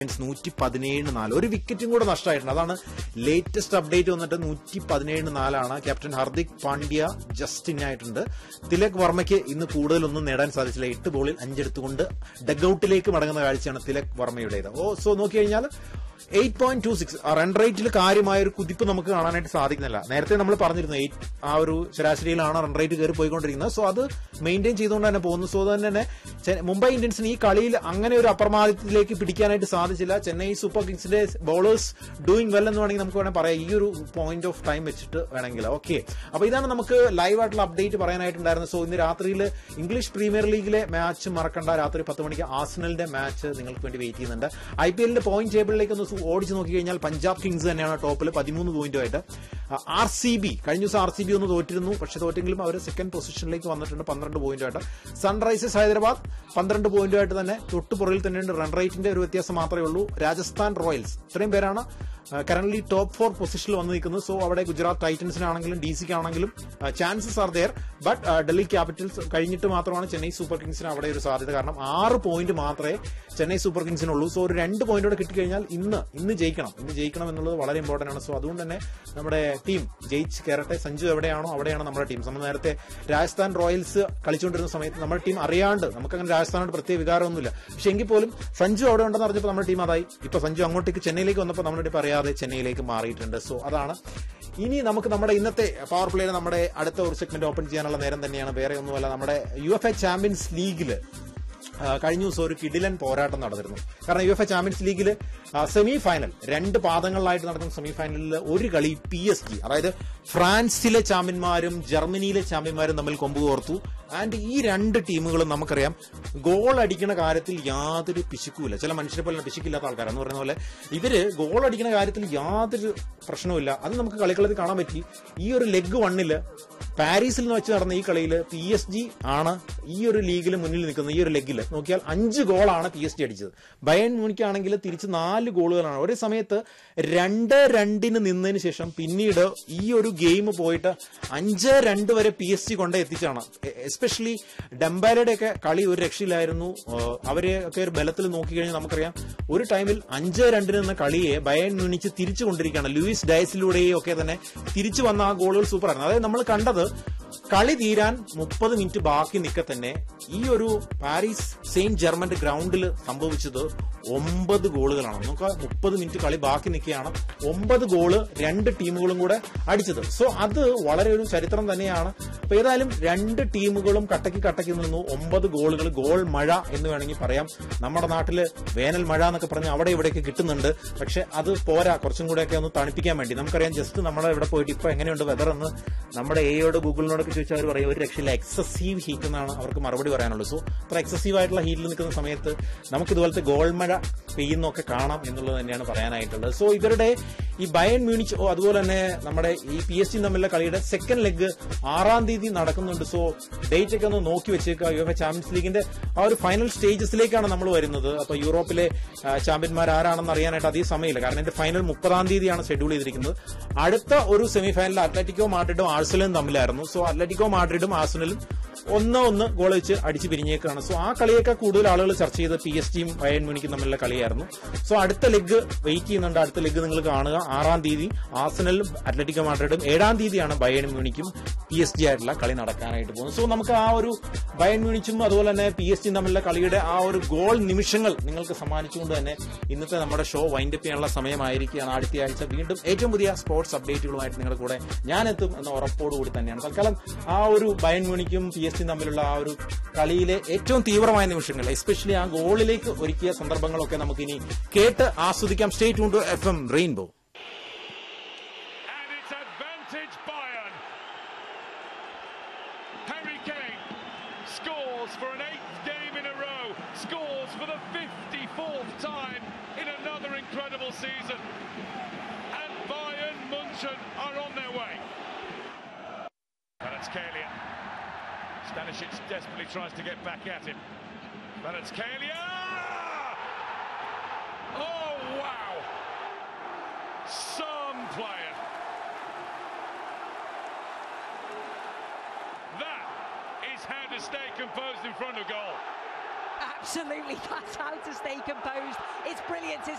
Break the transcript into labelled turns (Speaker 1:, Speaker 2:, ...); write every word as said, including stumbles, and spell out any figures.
Speaker 1: നൂറ്റി പതിനേഴ് നാല് ഒരു വിക്കറ്റും കൂടെ നഷ്ടമായിട്ടുണ്ട്. അതാണ് ലേറ്റസ്റ്റ് അപ്ഡേറ്റ് വന്നിട്ട് നൂറ്റി പതിനേഴ് നാലാണ്. Captain Hardik Pandya just in ആയിട്ടുണ്ട്. തിലക് വർമ്മയ്ക്ക് ഇന്ന് കൂടുതലൊന്നും നേടാൻ സാധിച്ചില്ല. എട്ട് ബോളിൽ അഞ്ചെടുത്തുകൊണ്ട് ഡഗ്ഔട്ടിലേക്ക് മടങ്ങുന്ന കാഴ്ചയാണ് തിലക് വർമ്മയുടേത്. ഓ സോ നോക്കി കഴിഞ്ഞാൽ eight point two six run റേറ്റിൽ കാര്യമായ ഒരു കുതിപ്പ് നമുക്ക് കാണാനായിട്ട് സാധിക്കുന്നില്ല. നേരത്തെ നമ്മൾ പറഞ്ഞിരുന്നു എയ്റ്റ് ആ ഒരു ശരാശരിയിലാണ് റൺ റേറ്റ് കയറി പോയിക്കൊണ്ടിരിക്കുന്നത്. സോ അത് മെയിൻറ്റെയിൻ ചെയ്തുകൊണ്ട് തന്നെ പോകുന്നു. സോ അതുകൊണ്ട് തന്നെ മുംബൈ ഇന്ത്യൻസിന് ഈ കളിയിൽ അങ്ങനെ ഒരു അപ്രമാദിത്വത്തിലേക്ക് പിടിക്കാനായിട്ട് സാധിച്ചില്ല. Chennai super കിങ്സിന്റെ bowlers doing well എന്ന് വേണമെങ്കിൽ നമുക്ക് വേണമെങ്കിൽ പറയാം, ഈ ഒരു പോയിന്റ് ഓഫ് ടൈം വെച്ചിട്ട് വേണമെങ്കിൽ. ഓക്കെ, അപ്പൊ ഇതാണ് നമുക്ക് ലൈവ് ആയിട്ടുള്ള അപ്ഡേറ്റ് പറയാനായിട്ടുണ്ടായിരുന്നത്. സോ ഇന്ന് രാത്രിയിൽ ഇംഗ്ലീഷ് പ്രീമിയർ ലീഗിലെ മാച്ച് മറക്കണ്ട. രാത്രി പത്ത് മണിക്ക് ആർസണലിന്റെ മാച്ച് നിങ്ങൾക്ക് വേണ്ടി വെയിറ്റ് ചെയ്യുന്നുണ്ട്. ഐ പി എല്ലിന്റെ പോയിന്റ് ടേബിളിലേക്ക് ഒന്ന് ഓടിച്ചു നോക്കി കഴിഞ്ഞാൽ പഞ്ചാബ് കിങ്സ് തന്നെയാണ് ടോപ്പിൽ പതിമൂന്ന് പോയിന്റുമായിട്ട്. ആർ സി ബി കഴിഞ്ഞ ദിവസം ആർ സി ബി ഒന്ന് തോറ്റിരുന്നു, പക്ഷെ തോറ്റെങ്കിലും അവർ സെക്കൻഡ് പൊസിഷനിലേക്ക് വന്നിട്ടുണ്ട് പന്ത്രണ്ട് പോയിന്റുമായിട്ട്. സൺറൈസേഴ്സ് ഹൈദരാബാദ് പന്ത്രണ്ട് പോയിന്റുമായിട്ട് തന്നെ തൊട്ടു പുറകിൽ തന്നെയുണ്ട്. റൺ റേറ്റിന്റെ ഒരു വ്യത്യാസം മാത്രമേ ഉള്ളൂ. രാജസ്ഥാൻ റോയൽസ് ഇത്രയും പേരാണ് കറന്റ്ലി ടോപ്പ് ഫോർ പൊസിഷനിൽ വന്ന് നിൽക്കുന്നത്. സോ അവിടെ Gujarat ടൈറ്റൻസിനാണെങ്കിലും D സിക്കാണെങ്കിലും chances are there. But Delhi Capitals കഴിഞ്ഞിട്ട് മാത്രമാണ് ചെന്നൈ സൂപ്പർ കിങ്സിന് അവിടെ ഒരു സാധ്യത. കാരണം ആറ് പോയിന്റ് മാത്രമേ ചെന്നൈ സൂപ്പർ കിങ്സിനുള്ളൂ. സോ ഒരു രണ്ട് പോയിന്റോടെ കിട്ടിക്കഴിഞ്ഞാൽ ഇന്ന് ഇന്ന് ജയിക്കണം ഇന്ന് ജയിക്കണം എന്നുള്ളത് വളരെ ഇമ്പോർട്ടന്റ് ആണ്. സോ അതുകൊണ്ട് തന്നെ നമ്മുടെ ടീം ജയിച്ച് കയറട്ടെ. സഞ്ജു എവിടെയാണോ അവിടെയാണ് നമ്മുടെ ടീം. നമ്മൾ നേരത്തെ രാജസ്ഥാൻ റോയൽസ് കളിച്ചുകൊണ്ടിരുന്ന സമയത്ത് നമ്മുടെ ടീം അറിയാണ്ട് നമുക്കങ്ങനെ രാജസ്ഥാനോട് പ്രത്യേക വികാരമൊന്നുമില്ല. പക്ഷെ എങ്കിൽ പോലും സഞ്ജു അവിടെ ഉണ്ടെന്ന് പറഞ്ഞപ്പോൾ നമ്മുടെ ടീം അതായി. ഇപ്പൊ സഞ്ജു അങ്ങോട്ടേക്ക് ചെന്നൈയിലേക്ക് വന്നപ്പോൾ നമ്മുടെ ടീം അറിയാതെ ചെന്നൈയിലേക്ക് മാറിയിട്ടുണ്ട്. സോ അതാണ്. ഇനി നമുക്ക് നമ്മുടെ ഇന്നത്തെ പവർ പ്ലേയിൽ നമ്മുടെ അടുത്ത ഒരു സെഗ്മെന്റ് ഓപ്പൺ ചെയ്യാനുള്ള നേരം തന്നെയാണ്. വേറെ ഒന്നുമല്ല, നമ്മുടെ യു എഫ് എ ചാമ്പ്യൻസ് ലീഗില് കഴിഞ്ഞ ദിവസം ഒരു കിടിലൻ പോരാട്ടം നടന്നിരുന്നു. കാരണം യു എഫ് എ ചാമ്പ്യൻസ് ലീഗിൽ സെമി ഫൈനൽ രണ്ട് പാദങ്ങളിലായിട്ട് നടക്കുന്ന സെമി ഫൈനലിൽ ഒരു കളി പി എസ് ജി, അതായത് ഫ്രാൻസിലെ ചാമ്പ്യന്മാരും ജർമ്മനിയിലെ ചാമ്പ്യന്മാരും തമ്മിൽ കൊമ്പ് കോർത്തു. ആൻഡ് ഈ രണ്ട് ടീമുകളും നമുക്കറിയാം ഗോൾ അടിക്കുന്ന കാര്യത്തിൽ യാതൊരു പിശുക്കുമില്ല. ചില മനുഷ്യരെ പോലെ പിശുക്കില്ലാത്ത ആൾക്കാരെന്ന് പറയുന്ന പോലെ ഇവര് ഗോൾ അടിക്കുന്ന കാര്യത്തിൽ യാതൊരു പ്രശ്നവുമില്ല. അത് നമുക്ക് കളിക്കളത്തിൽ കാണാൻ പറ്റി. ഈ ഒരു ലെഗ് വണ്ണില് പാരീസിൽ നിന്ന് വെച്ച് നടന്ന ഈ കളിയിൽ പി എസ് ജി ആണ് ഈ ഒരു ലീഗിൽ മുന്നിൽ നിൽക്കുന്നത്. ഈ ഒരു ലെഗിൽ നോക്കിയാൽ അഞ്ച് ഗോളാണ് പി എസ് ജി അടിച്ചത്. ബയൺ മ്യൂണിക്കാണെങ്കിൽ തിരിച്ച് നാല് ഗോളുകളാണ്. ഒരേ സമയത്ത് രണ്ട് രണ്ടിന് നിന്നതിന് ശേഷം പിന്നീട് ഈ ഒരു ഗെയിം പോയിട്ട് അഞ്ച് രണ്ട് വരെ പി എസ് ജി കൊണ്ടേ എത്തിച്ചാണ്. എസ്പെഷ്യലി ഡംബാലയുടെ ഒക്കെ കളി ഒരു രക്ഷയിലായിരുന്നു. അവരെയൊക്കെ ഒരു ബലത്തിൽ നോക്കിക്കഴിഞ്ഞാൽ നമുക്കറിയാം ഒരു ടൈമിൽ അഞ്ച് രണ്ടിന് നിന്ന കളിയെ ബയൺ മ്യൂണിച്ച് തിരിച്ചു കൊണ്ടിരിക്കുകയാണ്. ലൂയിസ് ഡയസിലൂടെയും ഒക്കെ തന്നെ തിരിച്ചു വന്ന ആ ഗോളുകൾ സൂപ്പറായിരുന്നു. അതായത് നമ്മൾ കണ്ടത് കളി തീരാൻ മുപ്പത് മിനിറ്റ് ബാക്കി നിൽക്കെ തന്നെ ഈ ഒരു പാരീസ് സെയിന്റ് ജർമ്മന്റെ ഗ്രൗണ്ടിൽ സംഭവിച്ചത് ഒമ്പത് ഗോളുകളാണ്. നമുക്ക് മുപ്പത് മിനിറ്റ് കളി ബാക്കി നിൽക്കുകയാണ് ഒമ്പത് ഗോള് രണ്ട് ടീമുകളും കൂടെ അടിച്ചത്. സോ അത് വളരെ ഒരു ചരിത്രം തന്നെയാണ്. അപ്പൊ ഏതായാലും രണ്ട് ടീമുകളും കട്ടക്ക് കട്ടക്ക് നിന്നു. ഒമ്പത് ഗോളുകൾ, ഗോൾ മഴ എന്ന് വേണമെങ്കിൽ പറയാം. നമ്മുടെ നാട്ടില് വേനൽ മഴ എന്നൊക്കെ പറഞ്ഞ് അവിടെ ഇവിടെയൊക്കെ കിട്ടുന്നുണ്ട്. പക്ഷെ അത് പോരാ, കുറച്ചും കൂടെയൊക്കെ ഒന്ന് തണുപ്പിക്കാൻ വേണ്ടി. നമുക്കറിയാം ജസ്റ്റ് നമ്മളെ ഇവിടെ പോയിട്ട് ഇപ്പൊ എങ്ങനെയുണ്ട് വെതർ എന്ന് നമ്മുടെ എയോട് ഗൂഗിളിനോടൊക്കെ ചോദിച്ചാൽ അവർ പറയും ഒരു രക്ഷയില്ല, എക്സസീവ് ഹീറ്റ് എന്നാണ് അവർക്ക് മറുപടി പറയാനുള്ളത്. സോ അത്ര എക്സസീവ് ആയിട്ടുള്ള ഹീറ്റിൽ നിൽക്കുന്ന സമയത്ത് നമുക്ക് ഇതുപോലത്തെ ഗോൾ മഴ പെയ്യുന്നൊക്കെ കാണാം എന്നുള്ളത് തന്നെയാണ് പറയാനായിട്ടുള്ളത്. സോ ഇവരുടെ ഈ ബയൺ മ്യൂണിച്ച് അതുപോലെ തന്നെ നമ്മുടെ ഈ പി എസ് ജി തമ്മിലുള്ള കളിയുടെ സെക്കൻഡ് ലെഗ് ആറാം തീയതി നടക്കുന്നുണ്ട്. സോ ഡേറ്റ് ഒക്കെ ഒന്ന് നോക്കി വെച്ചേക്കുക. യു എഫ് എ ചാമ്പ്യൻസ് ലീഗിന്റെ ആ ഒരു ഫൈനൽ സ്റ്റേജസിലേക്കാണ് നമ്മൾ വരുന്നത്. അപ്പൊ യൂറോപ്പിലെ ചാമ്പ്യന്മാർ ആരാണെന്ന് അറിയാനായിട്ട് അധികം സമയമില്ല. കാരണം ഇതിന്റെ ഫൈനൽ മുപ്പതാം തീയതിയാണ് ഷെഡ്യൂൾ ചെയ്തിരിക്കുന്നത്. അടുത്ത ഒരു സെമി ഫൈനലിൽ അത്ലറ്റിക്കോ മാഡ്രിഡും ആഴ്സണലും തമ്മിലായിരുന്നു. സോ അത്ലറ്റിക്കോ മാഡ്രിഡും ആഴ്സണലും ഒന്ന് ഒന്ന് ഗോൾ വെച്ച് അടിച്ച് പിരിഞ്ഞേക്കാണ്. സോ ആ കളിയൊക്കെ കൂടുതൽ ആളുകൾ ചർച്ച ചെയ്ത് പി എസ് ജിയും ബയൺ മ്യൂണിക്കും തമ്മിലുള്ള കളിയായിരുന്നു. സോ അടുത്ത ലെഗ് വെയിറ്റ് ചെയ്യുന്നുണ്ട്. അടുത്ത ലെഗ് നിങ്ങൾ കാണുക. ആറാം തീയതി ആഴ്സണലും അത്ലറ്റിക്കോ മാഡ്രിഡും, ഏഴാം തീയതിയാണ് ബയൺ മ്യൂണിക്കും പി എസ് ജി ആയിട്ടുള്ള കളി നടക്കാനായിട്ട് പോകുന്നത്. സോ നമുക്ക് ആ ഒരു ബയൺ മ്യൂണിച്ചും അതുപോലെ തന്നെ പി എസ് ജിയും തമ്മിലുള്ള കളിയുടെ ആ ഒരു ഗോൾ നിമിഷങ്ങൾ നിങ്ങൾക്ക് സമ്മാനിച്ചുകൊണ്ട് തന്നെ ഇന്നത്തെ നമ്മുടെ ഷോ വൈൻഡപ്പ് ചെയ്യാനുള്ള സമയമായിരിക്കുകയാണ്. അടുത്ത ആഴ്ച വീണ്ടും ഏറ്റവും പുതിയ സ്പോർട്സ് അപ്ഡേറ്റുകളുമായിട്ട് നിങ്ങളുടെ കൂടെ ഞാൻ എത്തും എന്ന ഉറപ്പോടുകൂടി തന്നെയാണ്. തൽക്കാലം ആ ഒരു ബയൺ മ്യൂണിക്കും പി എസ് ജിയും തമ്മിലുള്ള ആ ഒരു കളിയിലെ ഏറ്റവും തീവ്രമായ നിമിഷങ്ങൾ, എസ്പെഷ്യലി ആ ഗോളിലേക്ക് ഒരുക്കിയ സന്ദർഭങ്ങളൊക്കെ നമുക്ക് ഇനി കേട്ട് ആസ്വദിക്കാം. Stay tune to F M rainbow.
Speaker 2: Season and Bayern München are on their way. Kvaratskhelia. Stanisic desperately tries to get back at him. Kvaratskhelia! Oh wow! Some player. That is how to stay composed in front of goal.
Speaker 3: absolutely, that's how to stay composed. It's brilliant, isn't it?